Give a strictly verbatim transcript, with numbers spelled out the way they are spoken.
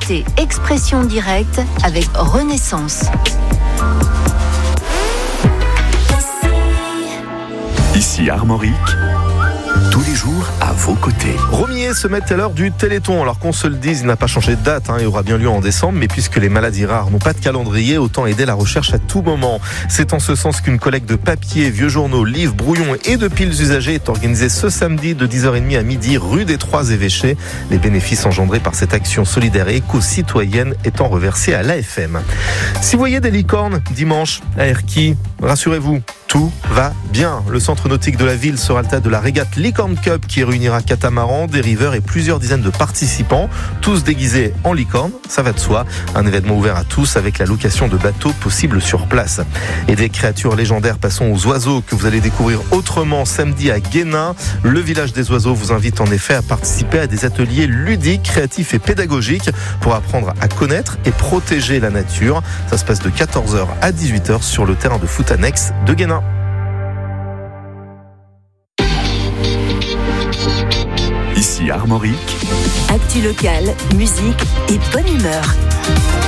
écoutez Expression Directe avec Renaissance. Ici Armorique, tous les jours à vos côtés. Romier se met à l'heure du Téléthon. Alors qu'on se le dise, il n'a pas changé de date, hein, il aura bien lieu en décembre, mais puisque les maladies rares n'ont pas de calendrier, autant aider la recherche à tout moment. C'est en ce sens qu'une collecte de papier, vieux journaux, livres, brouillons et de piles usagées est organisée ce samedi de dix heures trente à midi, rue des Trois Évêchés. Les bénéfices engendrés par cette action solidaire et éco-citoyenne étant reversés à l'A F M. Si vous voyez des licornes dimanche à Erquy, rassurez-vous, tout va bien. Le centre nautique de la ville sera le stade de la régate Licorne Cup qui réunira catamarans, dériveurs et plusieurs dizaines de participants, tous déguisés en licorne, ça va de soi. Un événement ouvert à tous avec la location de bateaux possible sur place. Et des créatures légendaires, passons aux oiseaux que vous allez découvrir autrement samedi à Guénin. Le village des oiseaux vous invite en effet à participer à des ateliers ludiques, créatifs et pédagogiques pour apprendre à connaître et protéger la nature. Ça se passe de quatorze heures à dix-huit heures sur le terrain de foot annexe de Guénin. Ici Armorique, Actu locale, musique et bonne humeur.